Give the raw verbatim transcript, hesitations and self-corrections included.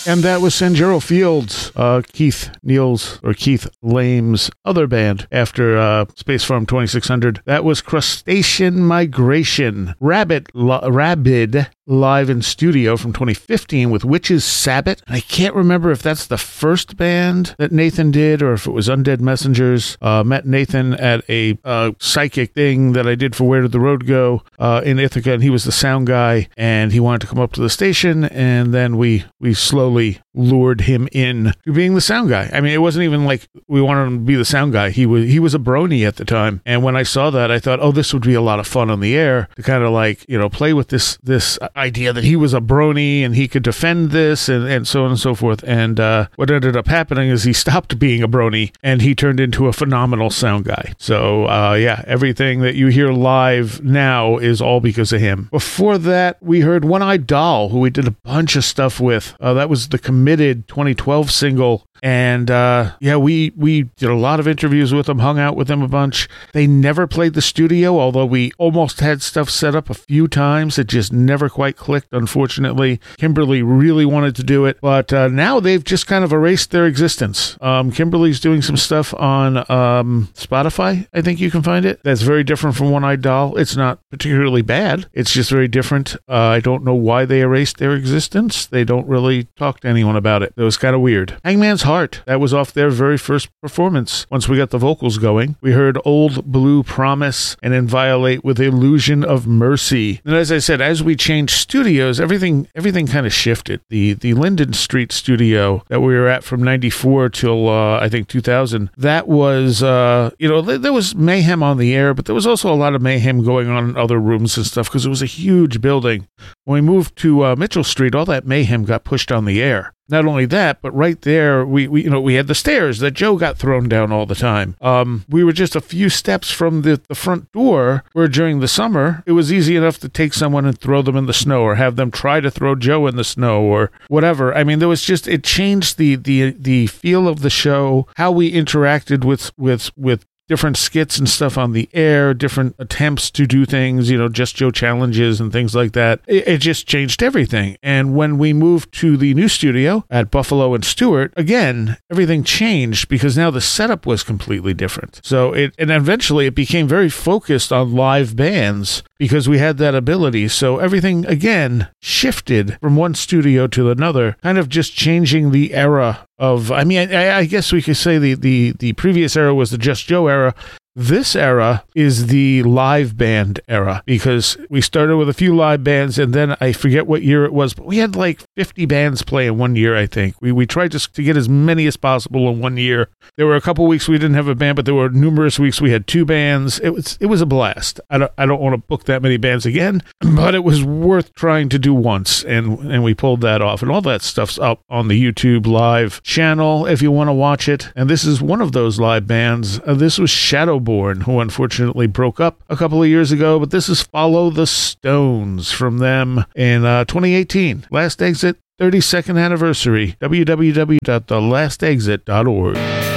And that was San Gero Fields, uh, Keith Neal's or Keith Lame's other band after uh, Space Farm twenty-six hundred. That was Crustacean Migration, Rabbit, Lo- Rabid, live in studio from twenty fifteen with Witches Sabbath. I can't remember if that's the first band that Nathan did or if it was Undead Messengers. Uh, met Nathan at a uh, psychic thing that I did for Where Did the Road Go uh, in Ithaca, and he was the sound guy, and he wanted to come up to the station, and then we we slowly lured him in to being the sound guy. I mean, it wasn't even like we wanted him to be the sound guy. He was he was a brony at the time, and when I saw that, I thought, oh, this would be a lot of fun on the air to kind of like, you know, play with this this idea that he was a brony and he could defend this and, and so on and so forth. And uh, what ended up happening is he stopped being a brony and he turned into a phenomenal sound guy. So uh, yeah, everything that you hear live now is all because of him. Before that, we heard One Eyed Doll, who we did a bunch of stuff with. Uh, that was the Committed twenty twelve single. And uh, yeah, we, we did a lot of interviews with them, hung out with them a bunch. They never played the studio, although we almost had stuff set up a few times. It just never quite clicked, unfortunately. Kimberly really wanted to do it, but uh, now they've just kind of erased their existence. Um, Kimberly's doing some stuff on um, Spotify, I think you can find it. That's very different from One Eyed Doll. It's not particularly bad. It's just very different. Uh, I don't know why they erased their existence. They don't really talk to anyone about it. It was kind of weird. Hangman's Heart, that was off their very first performance. Once we got the vocals going, we heard Old Blue Promise and Inviolate with Illusion of Mercy. And as I said, as we changed studios, everything everything kind of shifted. The the Linden Street studio that we were at from ninety-four till uh, I think two thousand, that was, uh, you know, th- there was mayhem on the air, but there was also a lot of mayhem going on in other rooms and stuff because it was a huge building. When we moved to uh, Mitchell Street, all that mayhem got pushed on the air. Not only that, but right there, we, we you know we had the stairs that Joe got thrown down all the time. Um, we were just a few steps from the, the front door, where during the summer, it was easy enough to take someone and throw them in the snow, or have them try to throw Joe in the snow, or whatever. I mean, there was just, it changed the the the feel of the show, how we interacted with with with. different skits and stuff on the air, different attempts to do things, you know, Just Joe challenges and things like that. It, it just changed everything. And when we moved to the new studio at Buffalo and Stewart, again, everything changed because now the setup was completely different. So it, and eventually it became very focused on live bands because we had that ability. So everything, again, shifted from one studio to another, kind of just changing the era of, I mean, I, I guess we could say the, the, the previous era was the Just Joe era. This era is the live band era because we started with a few live bands and then I forget what year it was, but we had like fifty bands play in one year, I think. We we tried to, to get as many as possible in one year. There were a couple weeks we didn't have a band, but there were numerous weeks we had two bands. It was it was a blast. I don't I don't want to book that many bands again, but it was worth trying to do once, and and we pulled that off. And all that stuff's up on the YouTube live channel if you want to watch it. And this is one of those live bands. Uh, this was Shadow Born, who unfortunately broke up a couple of years ago, but this is Follow the Stones from them in uh, twenty eighteen. Last Exit, thirty-second anniversary. w w w dot the last exit dot org.